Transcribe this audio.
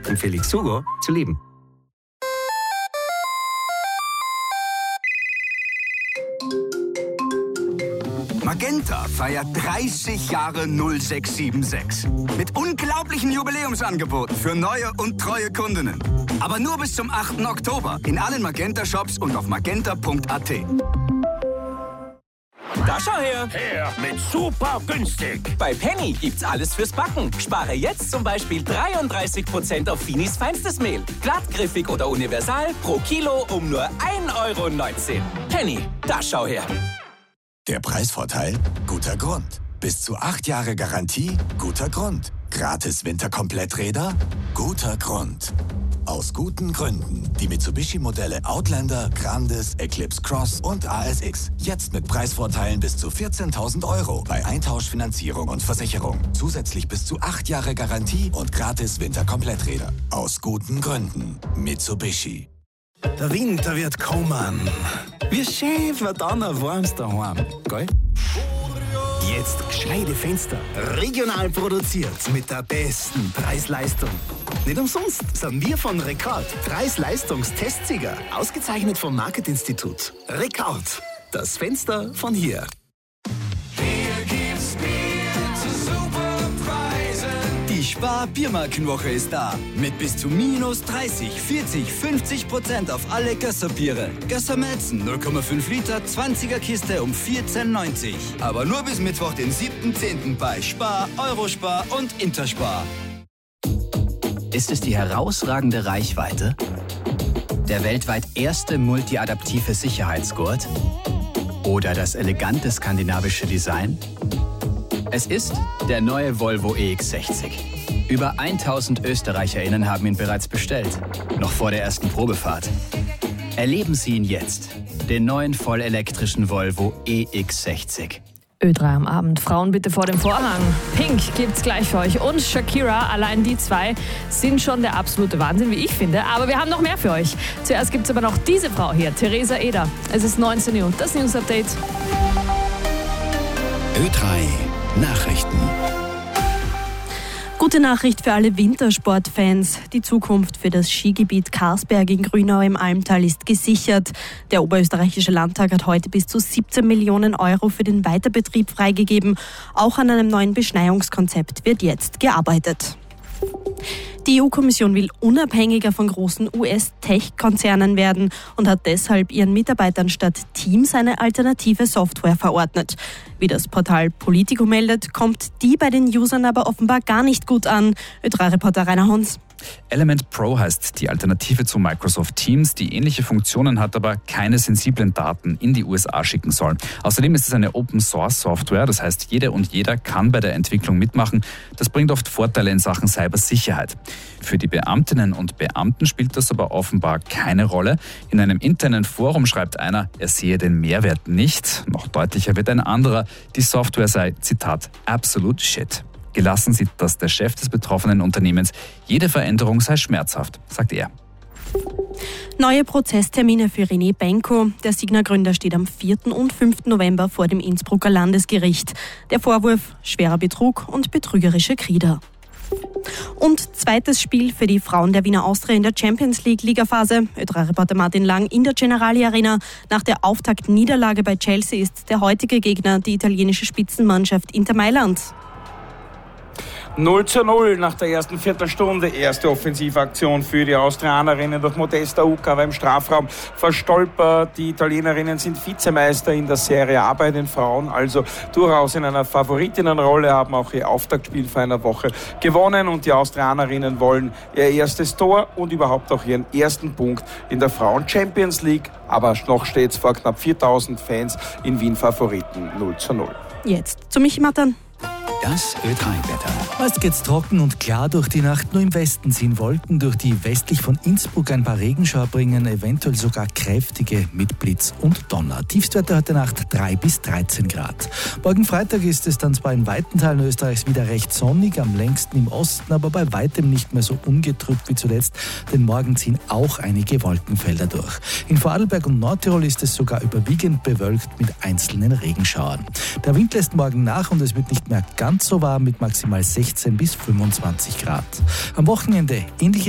empfehle ich Sugo zu lieben. Magenta feiert 30 Jahre 0676. Mit unglaublichen Jubiläumsangeboten für neue und treue Kundinnen. Aber nur bis zum 8. Oktober in allen Magenta-Shops und auf magenta.at. Da schau her! Her mit super günstig! Bei Penny gibt's alles fürs Backen. Spare jetzt zum Beispiel 33% auf Finis feinstes Mehl. Glattgriffig oder universal pro Kilo um nur 1,19 €. Penny, da schau her! Der Preisvorteil? Guter Grund. Bis zu 8 Jahre Garantie? Guter Grund. Gratis Winterkompletträder? Guter Grund. Aus guten Gründen. Die Mitsubishi-Modelle Outlander, Grandis, Eclipse Cross und ASX. Jetzt mit Preisvorteilen bis zu 14.000 € bei Eintauschfinanzierung und Versicherung. Zusätzlich bis zu 8 Jahre Garantie und gratis Winterkompletträder. Aus guten Gründen. Mitsubishi. Der Winter wird kommen. Wie schön wird dann ein warmes daheim, gell? Jetzt gescheite Fenster. Regional produziert mit der besten Preis-Leistung. Nicht umsonst sind wir von Rekord Preis-Leistungs-Testsieger. Ausgezeichnet vom Marketinstitut. Rekord. Das Fenster von hier. Die Spar-Biermarkenwoche ist da. Mit bis zu minus 30, 40, 50% auf alle Gösser-Biere. Gösser Malzen 0,5 Liter, 20er Kiste um 14,90. Aber nur bis Mittwoch, den 7.10. bei Spar, Eurospar und Interspar. Ist es die herausragende Reichweite? Der weltweit erste multiadaptive Sicherheitsgurt? Oder das elegante skandinavische Design? Es ist der neue Volvo EX60. Über 1000 ÖsterreicherInnen haben ihn bereits bestellt, noch vor der ersten Probefahrt. Erleben Sie ihn jetzt, den neuen vollelektrischen Volvo EX60. Ö3 am Abend. Frauen bitte vor dem Vorhang. Pink gibt's gleich für euch. Und Shakira, allein die zwei sind schon der absolute Wahnsinn, wie ich finde. Aber wir haben noch mehr für euch. Zuerst gibt's aber noch diese Frau hier, Theresa Eder. Es ist 19 Uhr und das News Update. Ö3 Nachrichten. Gute Nachricht für alle Wintersportfans. Die Zukunft für das Skigebiet Karsberg in Grünau im Almtal ist gesichert. Der Oberösterreichische Landtag hat heute bis zu 17 Millionen € für den Weiterbetrieb freigegeben. Auch an einem neuen Beschneiungskonzept wird jetzt gearbeitet. Die EU-Kommission will unabhängiger von großen US-Tech-Konzernen werden und hat deshalb ihren Mitarbeitern statt Teams eine alternative Software verordnet. Wie das Portal Politico meldet, kommt die bei den Usern aber offenbar gar nicht gut an. Ö3-Reporter Rainer Hons. Element Pro heißt die Alternative zu Microsoft Teams, die ähnliche Funktionen hat, aber keine sensiblen Daten in die USA schicken soll. Außerdem ist es eine Open-Source-Software, das heißt, jede und jeder kann bei der Entwicklung mitmachen. Das bringt oft Vorteile in Sachen Cybersicherheit. Für die Beamtinnen und Beamten spielt das aber offenbar keine Rolle. In einem internen Forum schreibt einer, er sehe den Mehrwert nicht. Noch deutlicher wird ein anderer, die Software sei, Zitat, absolute Shit. Gelassen sieht das der Chef des betroffenen Unternehmens. Jede Veränderung sei schmerzhaft, sagt er. Neue Prozesstermine für René Benko. Der Signa-Gründer steht am 4. und 5. November vor dem Innsbrucker Landesgericht. Der Vorwurf: schwerer Betrug und betrügerische Krieder. Und zweites Spiel für die Frauen der Wiener Austria in der Champions League Ligaphase. Ö3-Reporter Martin Lang in der Generali Arena. Nach der Auftaktniederlage bei Chelsea ist der heutige Gegner die italienische Spitzenmannschaft Inter Mailand. 0:0 nach der ersten Viertelstunde. Erste Offensivaktion für die Austrianerinnen durch Modesta Ukava im Strafraum verstolpert. Die Italienerinnen sind Vizemeister in der Serie A bei den Frauen, also durchaus in einer Favoritinnenrolle, haben auch ihr Auftaktspiel vor einer Woche gewonnen und die Austrianerinnen wollen ihr erstes Tor und überhaupt auch ihren ersten Punkt in der Frauen Champions League. Aber noch steht es vor knapp 4000 Fans in Wien Favoriten 0:0. Jetzt zu Michi Mattern. Das Ö3-Wetter. Meist geht's trocken und klar durch die Nacht. Nur im Westen ziehen Wolken durch die westlich von Innsbruck ein paar Regenschauer bringen, eventuell sogar kräftige mit Blitz und Donner. Tiefstwerte heute Nacht 3 bis 13 Grad. Morgen Freitag ist es dann zwar in weiten Teilen Österreichs wieder recht sonnig, am längsten im Osten, aber bei weitem nicht mehr so ungetrübt wie zuletzt, denn morgen ziehen auch einige Wolkenfelder durch. In Vorarlberg und Nordtirol ist es sogar überwiegend bewölkt mit einzelnen Regenschauern. Der Wind lässt morgen nach und es wird nicht mehr ganz so warm mit maximal 16 bis 25 Grad. Am Wochenende ähnliche